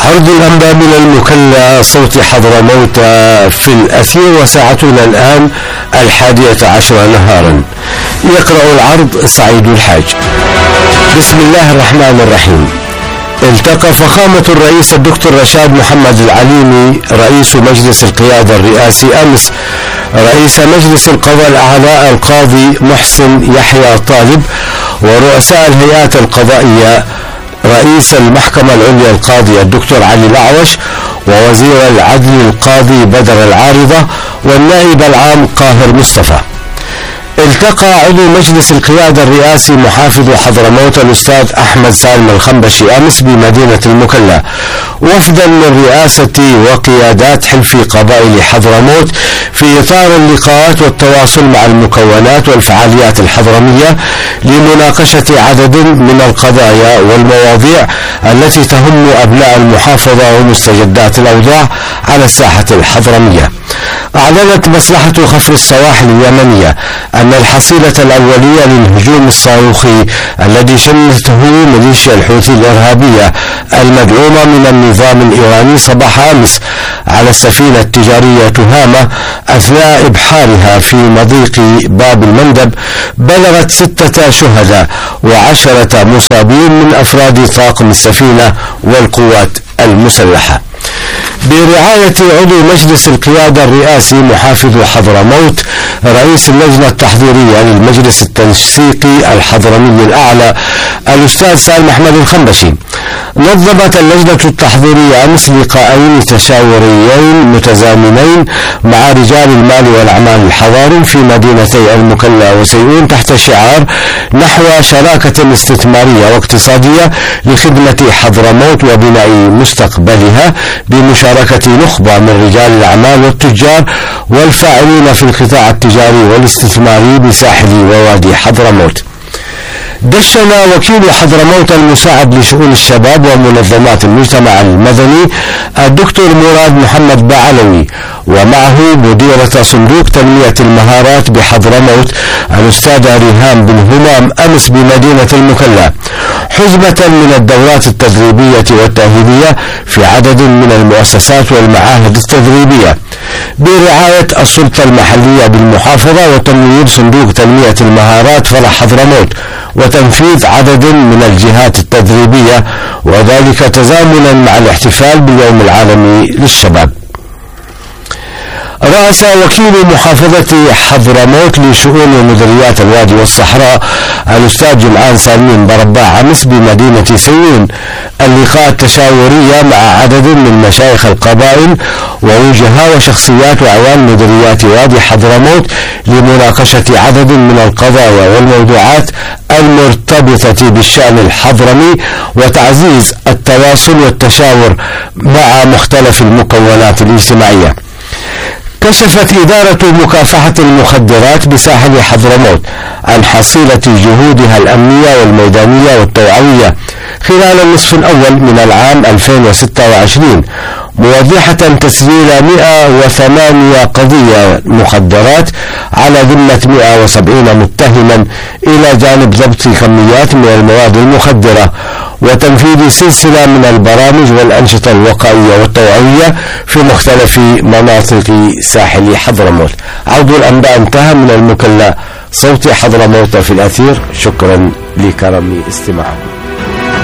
عرض الأنباء من المكلا صوت حضرموت في الأثير، وساعتنا الآن 11 نهارا. يقرأ العرض سعيد الحاج. بسم الله الرحمن الرحيم. التقى فخامة الرئيس الدكتور رشاد محمد العليمي رئيس مجلس القيادة الرئاسي أمس رئيس مجلس القضاء الأعلى القاضي محسن يحيى طالب ورؤساء الهيئات القضائية رئيس المحكمة العليا القاضي الدكتور علي الأعوش ووزير العدل القاضي بدر العارضة والنائب العام قاهر مصطفى. التقى عضو مجلس القيادة الرئاسي محافظ حضرموت الأستاذ أحمد سالم الخنبشي أمس بمدينة المكلا وفدا من رئاسة وقيادات حلف قبائل حضرموت في إطار اللقاءات والتواصل مع المكونات والفعاليات الحضرمية لمناقشة عدد من القضايا والمواضيع التي تهم أبناء المحافظة ومستجدات الأوضاع على الساحة الحضرمية. أعلنت مصلحة خفر السواحل اليمنية أن الحصيلة الأولية للهجوم الصاروخي الذي شنته ميليشيا الحوثي الإرهابية المدعومة من النظام الإيراني صباح أمس على السفينة التجارية تهامة أثناء إبحارها في مضيق باب المندب بلغت 6 شهداء و10 مصابين من أفراد طاقم السفينة والقوات المسلحة. برعاية عضو مجلس القيادة الرئاسي محافظ حضرموت رئيس اللجنة التحضيرية للمجلس التنسيقي الحضرمي الأعلى الأستاذ سالم أحمد الخنبشي، نظمت اللجنة التحضيرية أمس لقاءين تشاوريين متزامنين مع رجال المال والأعمال الحضاري في مدينتي المكلا وسيئون تحت شعار نحو شراكة استثمارية واقتصادية لخدمة حضرموت وبناء مستقبلها بمشاركة نخبة من رجال الأعمال والتجار والفاعلين في القطاع التجاري والاستثماري بساحل ووادي حضرموت. دشن وكيل حضرموت المساعد لشؤون الشباب ومنظمات المجتمع المدني الدكتور مراد محمد بعلوي ومعه مديرة صندوق تنمية المهارات بحضرموت الأستاذة ريهام بن همام أمس بمدينة المكلا حزمة من الدورات التدريبية والتأهيلية في عدد من المؤسسات والمعاهد التدريبية برعاية السلطة المحلية بالمحافظة وتمويل صندوق تنمية المهارات فرع حضرموت وتنفيذ عدد من الجهات التدريبية، وذلك تزامنا مع الاحتفال باليوم العالمي للشباب. رأس وكيل محافظة حضرموت لشؤون ومديريات الوادي والصحراء الأستاذ جمعان سالمين برباع أمس بمدينة سيئون اللقاء التشاورية مع عدد من مشايخ القبائل ووجهاء وشخصيات وعوان مديريات وادي حضرموت لمناقشة عدد من القضايا والموضوعات المرتبطة بالشأن الحضرمي وتعزيز التواصل والتشاور مع مختلف المكونات الاجتماعية. كشفت إدارة مكافحة المخدرات بساحل حضرموت عن حصيلة جهودها الأمنية والميدانية والتوعوية خلال النصف الأول من العام 2026 موضحة تسجيل 108 قضية مخدرات على ذمة 170 متهما إلى جانب ضبط كميات من المواد المخدرة وتنفيذ سلسلة من البرامج والأنشطة الوقائية والتوعوية في مختلف مناطق ساحل حضرموت. عرض الأنباء انتهى من المكلا صوت حضرموت في الأثير. شكرا لكرم استماعكم.